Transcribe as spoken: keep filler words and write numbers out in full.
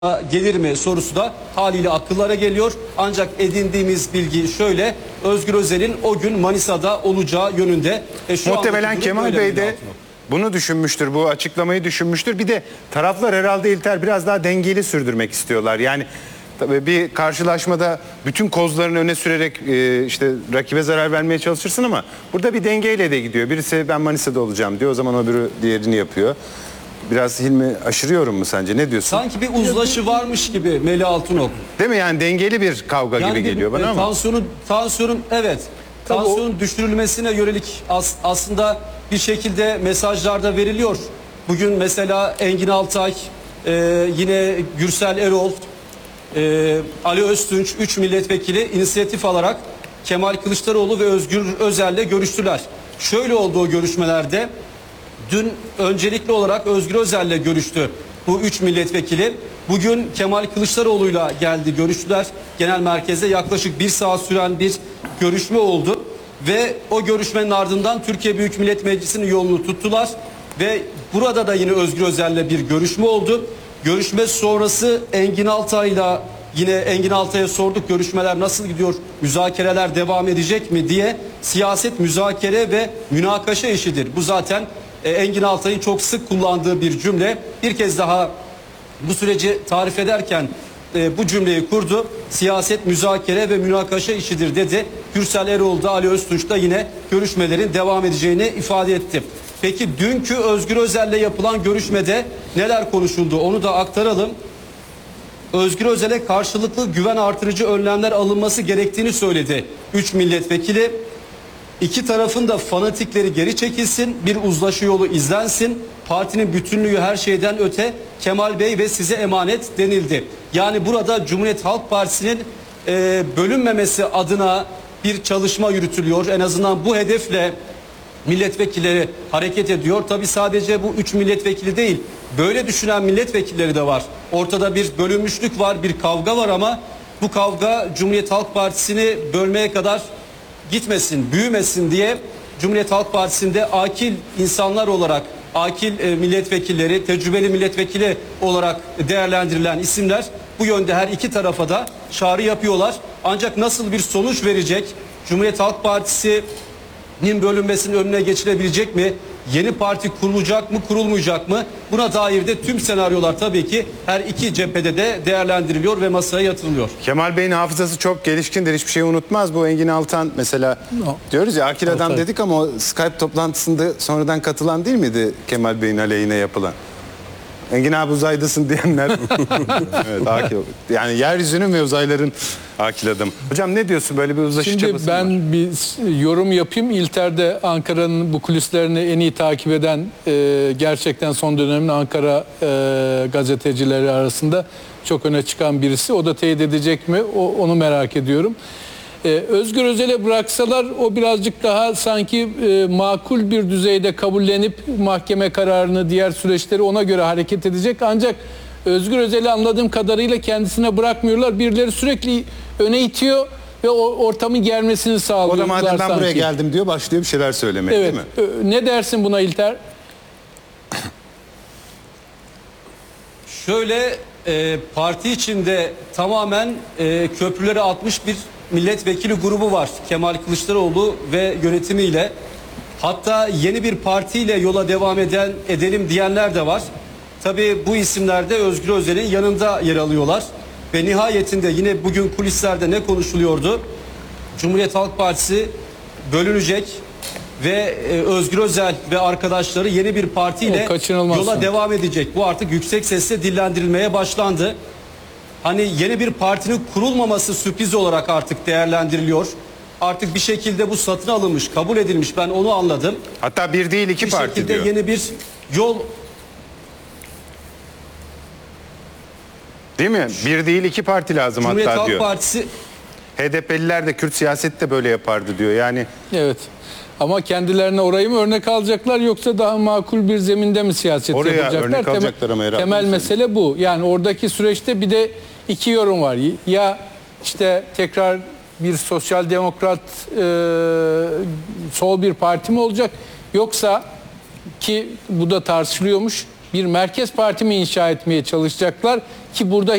gelir mi sorusu da haliyle akıllara geliyor. Ancak edindiğimiz bilgi şöyle: Özgür Özel'in o gün Manisa'da olacağı yönünde. E şu Muhtemelen Kemal Bey de bunu düşünmüştür, bu açıklamayı düşünmüştür. Bir de taraflar herhalde İlter biraz daha dengeli sürdürmek istiyorlar. Yani tabii bir karşılaşmada bütün kozlarını öne sürerek e, işte rakibe zarar vermeye çalışırsın ama burada bir dengeyle de gidiyor. Birisi ben Manisa'da olacağım diyor, o zaman öbürü diğerini yapıyor. Biraz Hilmi aşırıyorum mu sence? Ne diyorsun? Sanki bir uzlaşı varmış gibi Melih Altınok. Değil mi? Yani dengeli bir kavga yani gibi bir, geliyor bana e, ama. Tansiyonun, tansiyonun evet. Tansiyonun düşürülmesine yönelik as, aslında bir şekilde mesajlar da veriliyor. Bugün mesela Engin Altay, e, yine Gürsel Erol, e, Ali Öztunç, üç milletvekili inisiyatif alarak Kemal Kılıçdaroğlu ve Özgür Özel'le görüştüler. Şöyle oldu o görüşmelerde. Dün öncelikli olarak Özgür Özel'le görüştü bu üç milletvekili. Bugün Kemal Kılıçdaroğlu'yla geldi, görüştüler. Genel merkezde yaklaşık bir saat süren bir görüşme oldu. Ve o görüşmenin ardından Türkiye Büyük Millet Meclisi'nin yolunu tuttular. Ve burada da yine Özgür Özel'le bir görüşme oldu. Görüşme sonrası Engin Altay'la yine Engin Altay'a sorduk, görüşmeler nasıl gidiyor, müzakereler devam edecek mi diye. Siyaset müzakere ve münakaşa işidir. Bu zaten Engin Altay'ın çok sık kullandığı bir cümle. Bir kez daha bu süreci tarif ederken e, bu cümleyi kurdu. Siyaset müzakere ve münakaşa işidir dedi. Gürsel Erol da Ali Öztunç da yine görüşmelerin devam edeceğini ifade etti. Peki dünkü Özgür Özel'le yapılan görüşmede neler konuşuldu onu da aktaralım. Özgür Özel'e karşılıklı güven artırıcı önlemler alınması gerektiğini söyledi üç milletvekili. İki tarafın da fanatikleri geri çekilsin, bir uzlaşı yolu izlensin, partinin bütünlüğü her şeyden öte, Kemal Bey ve size emanet denildi. Yani burada Cumhuriyet Halk Partisi'nin e, bölünmemesi adına bir çalışma yürütülüyor. En azından bu hedefle milletvekilleri hareket ediyor. Tabii sadece bu üç milletvekili değil, böyle düşünen milletvekilleri de var. Ortada bir bölünmüşlük var, bir kavga var ama bu kavga Cumhuriyet Halk Partisi'ni bölmeye kadar gitmesin, büyümesin diye Cumhuriyet Halk Partisi'nde akil insanlar olarak, akil e, milletvekilleri, tecrübeli milletvekili olarak değerlendirilen isimler bu yönde her iki tarafa da çağrı yapıyorlar. Ancak nasıl bir sonuç verecek? Cumhuriyet Halk Partisi'nin bölünmesinin önüne geçilebilecek mi? Yeni parti kurulacak mı, kurulmayacak mı? Buna dair de tüm senaryolar tabii ki her iki cephede de değerlendiriliyor ve masaya yatırılıyor. Kemal Bey'in hafızası çok gelişkindir. Hiçbir şeyi unutmaz. Bu Engin Altan mesela no. diyoruz ya akil adam dedik ama o Skype toplantısında sonradan katılan değil miydi Kemal Bey'in aleyhine yapılan? Engin abi uzaydasın diyenler. Evet, akil. Yani yeryüzünün ve uzayların akil adam. Hocam ne diyorsun, böyle bir uzlaşı Şimdi çabası ben var? bir yorum yapayım. İlter'de Ankara'nın bu kulislerini en iyi takip eden e, gerçekten son dönemin Ankara e, gazetecileri arasında çok öne çıkan birisi. O da teyit edecek mi? O, onu merak ediyorum. Ee, Özgür Özel'e bıraksalar o birazcık daha sanki e, makul bir düzeyde kabullenip mahkeme kararını, diğer süreçleri ona göre hareket edecek. Ancak Özgür Özel'i anladığım kadarıyla kendisine bırakmıyorlar. Birileri sürekli öne itiyor ve o ortamın germesini sağlıyorlar. O da madem ben sanki. buraya geldim diyor, başlıyor bir şeyler söylemeye, evet. değil mi? Ne dersin buna İlter? Şöyle e, parti içinde tamamen e, köprüleri atmış bir milletvekili grubu var. Kemal Kılıçdaroğlu ve yönetimiyle. Hatta yeni bir partiyle yola devam eden edelim diyenler de var. Tabii bu isimler de Özgür Özel'in yanında yer alıyorlar. Ve nihayetinde yine bugün kulislerde ne konuşuluyordu? Cumhuriyet Halk Partisi bölünecek ve e, Özgür Özel ve arkadaşları yeni bir partiyle yola devam edecek. Bu artık yüksek sesle dillendirilmeye başlandı. Hani yeni bir partinin kurulmaması sürpriz olarak artık değerlendiriliyor. Artık bir şekilde bu satın alınmış, kabul edilmiş, ben onu anladım. Hatta bir değil iki bir parti diyor. Bir şekilde yeni bir yol... Değil mi? Bir değil iki parti lazım Cumhuriyet hatta Halk diyor. Partisi... H D P'liler de Kürt siyaseti de böyle yapardı diyor yani. Evet. Ama kendilerine orayı mı örnek alacaklar yoksa daha makul bir zeminde mi siyaset Oraya yapacaklar? örnek Temel, alacaklar ama herhalde. temel mesele bu. Yani oradaki süreçte bir de iki yorum var. Ya işte tekrar bir sosyal demokrat e, sol bir parti mi olacak? Yoksa ki bu da tartışılıyormuş bir merkez parti mi inşa etmeye çalışacaklar? Ki burada